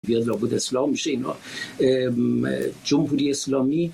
بیاد لابد اصلاح میشه اینا. جمهوری اسلامی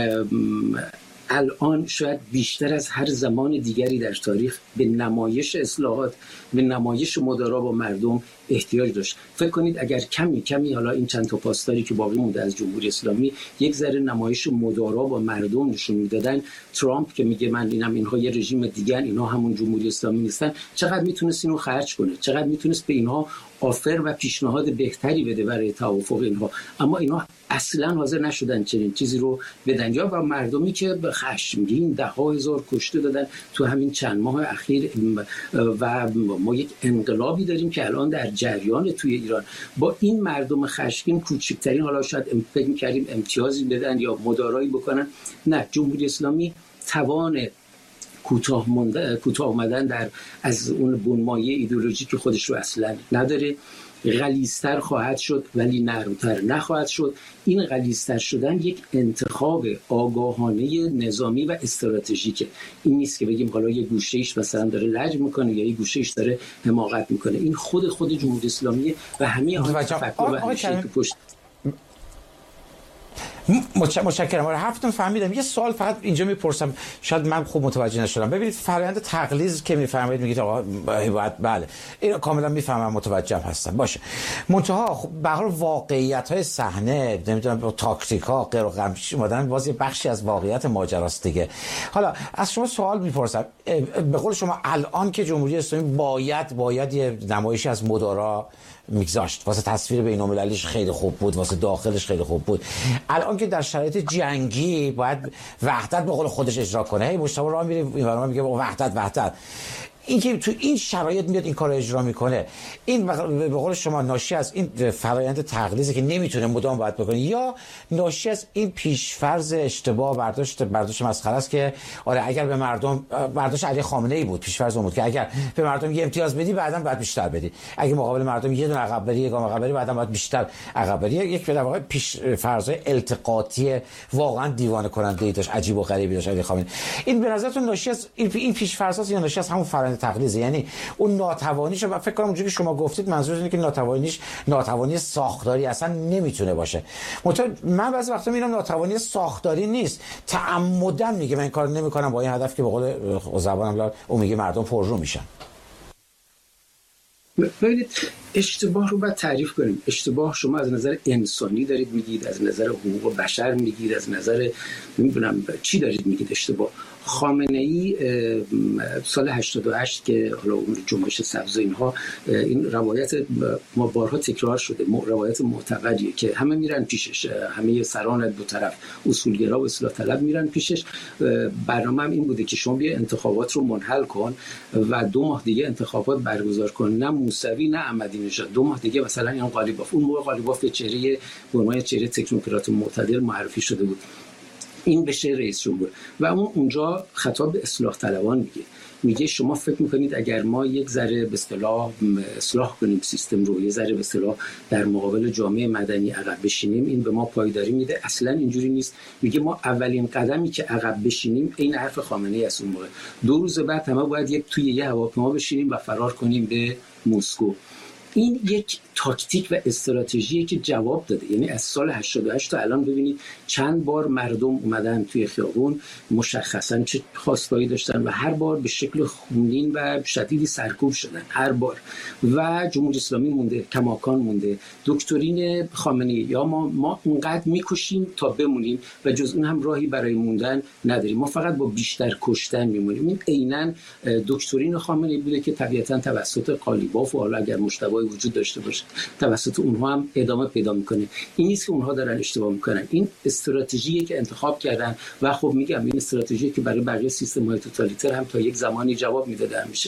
الان شاید بیشتر از هر زمان دیگری در تاریخ به نمایش اصلاحات، به نمایش مدارا با مردم احتیاج داشت. فکر کنید اگر کمی حالا این چند تا پاسداری که باقی مونده از جمهوری اسلامی یک ذره نمایش مدارا با مردم نشون میدادن، ترامپ که میگه من اینها یه رژیم دیگه، اینا همون جمهوری اسلامی نیستن، چقدر میتونست اینو خرج کنه، چقدر میتونست به اینها آفر و پیشنهاد بهتری بده برای توافق اینها. اما اینا اصلا حاضر نشدن چنین چیزی رو بدن. یا و مردمی که به خشمگین ده ها هزار کشته دادن تو همین چند ماه اخیر و ما یک انقلابی داریم که الان در جریان توی ایران. با این مردم خشمگین کوچکترین حالا شاید فکر می‌کردیم امتیازی بدن یا مدارایی بکنن، نه، جمهوری اسلامی توان کوتاه آمدن در از اون بنمایه ایدئولوژیک خودش رو اصلا نداره. غلیظ‌تر خواهد شد ولی نرم‌تر نخواهد شد. این غلیظ‌تر شدن یک انتخاب آگاهانه نظامی و استراتژیکه. این نیست که بگیم حالا یه گوشه‌ایش مثلا داره لج میکنه یا یه گوشه‌ایش داره حماقت میکنه. این خود جمهوری اسلامی و همه آن تفکر و اندیشه که پشت. متشکرم. حرفتون فهمیدم. یه سوال فقط اینجا میپرسم، شاید من خوب متوجه نشدم. ببینید فرآیند تقلیظ که میفرمایید، میگید آقا بله این کاملا میفهمم، متوجهم هستم، باشه. منتها خب به هر حال واقعیت‌های صحنه، نمیدونم تاکتیک‌ها غیر قمشی مدن باز یه بخشی از واقعیت ماجراست دیگه. حالا از شما سوال میپرسم، به قول شما الان که جمهوری اسلامی باید یه نمایشی از مدارا میگذاشت، واسه تصویر بین‌المللیش خیلی خوب بود، واسه داخلش خیلی خوب بود، الان که در شرایط جنگی باید وحدت به قول خودش اجرا کنه، هی مشتاق راه میره اینورا میگه وحدت. این که تو این شرایط میاد این کارو اجرا میکنه، این به قول شما ناشی از این فرآیند تقلیزی که نمیتونه مدام باید بکنه، یا ناشی از این پیشفرض اشتباه برداشت مسخره است که آره اگر به مردم، برداشت علی خامنه ای بود، پیشفرض اون بود که اگر به مردم یه امتیاز بدی بعداً باید بیشتر بدی، اگه مقابل مردم یه دونه عقب بری، یه گام عقب بری، بعداً باید بیشتر عقب بری. یک در واقع پیشفرض التقاطی واقعا دیوانه کننده ای داشت، عجیب و غریبی داشت علی خامنه. این به نظرتون ناشی از این پیشفرض یا ناشی از همون فرآیند تقلیزه؟ یعنی اون ناتوانیش، و فکر کنم اونجوری که شما گفتید منظور اینه که ناتوانی ساختاری اصلا نمیتونه باشه. من بعضی وقتا میگم ناتوانی ساختاری نیست، تعمدن میگه من این کارو نمیکنم با این هدف که به قول زبانم اون میگه مردم پررو میشن. ببینید اشتباه رو باید تعریف کنیم. اشتباه شما از نظر انسانی دارید میگید، از نظر حقوق بشر میگید، از نظر نمیدونم چی دارید میگید. اشتباه خامنه ای سال 88 که حالا اون جنبش سبز اینها، این روایت ما بارها تکرار شده، روایت معتقدیه که همه میرن پیشش، همه سران دو طرف، اصولگرا و اصلاح طلب میرن پیشش. برنامه هم این بوده که شما بیا انتخابات رو منحل کن و 2 ماه دیگه انتخابات برگزار کن، نه موسوی نه احمدی نژاد، 2 ماه دیگه مثلا این قالیباف. اون موقع قالیباف به چهره برمای چهره تکنوکرات معتدل معرفی شده بود، این بشه رئیس جمهور. و اونجا خطاب به اصلاح طلبان میگه شما فکر میکنید اگر ما یک ذره به اصلاح کنیم سیستم رو، یه ذره به اصطلاح در مقابل جامعه مدنی عقب بشینیم، این به ما پایداری میده؟ اصلا اینجوری نیست. میگه ما اولین قدمی که عقب بشینیم، این حرف خامنه ای است اون موقع، 2 روز بعد همه باید توی یه هواپیما بشینیم و فرار کنیم به مسکو. این یک تاکتیک و استراتژیه که جواب داده. یعنی از سال 88 تا الان ببینید چند بار مردم اومدن توی خیابون، مشخصا چه خواستایی داشتن و هر بار به شکل خونین و شدیدی سرکوب شدن هر بار. و جمهوری اسلامی مونده، کماکان مونده. دکترین خامنه‌ای یا ما اونقدر میکشیم تا بمونیم و جز اون هم راهی برای موندن نداریم، ما فقط با بیشتر کشتن میمونیم. این عیناً دکترین خامنه‌ای بوده که طبیعتاً توسط قالیباف و حالا اگر مشتبهی وجود داشته باشه توسط اونها هم ادامه پیدا میکنه. این نیست که اونها دارن اشتباه میکنن، این استراتژیه که انتخاب کردن و خب میگم این استراتژی که برای بقیه سیستم‌های توتالیتر هم تا یک زمانی جواب میداده همیشه.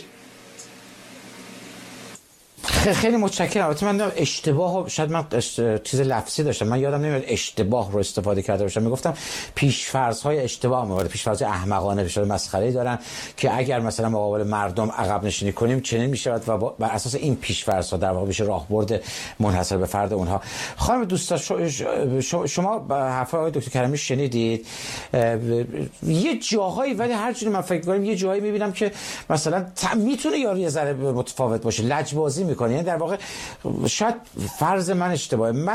خیلی متشکرم. البته من اشتباه، شاید من چیز لفظی داشتم، من یادم نمیاد اشتباه رو استفاده کرده باشم. میگفتم پیش‌فرض‌های اشتباه می‌آورد، پیش‌فرض احمقانه، پیش‌فرض مسخره‌ای دارن که اگر مثلا مقابل مردم عقب نشینی کنیم چنین می‌شود و بر اساس این پیش‌فرض‌ها در واقع میشه راهبرد منحصر به فرد اونها. خانم دوستا، شما حرفای آقای دکتر کریمی شنیدید. یه جاهایی، ولی هر جوری من فکر می‌کنم یه جاهایی می‌بینم که مثلا میتونه یارو یه ذره متفاوت باشه، لجبازی می‌کنه. یعنی در واقع شاید فرض من اشتباهه.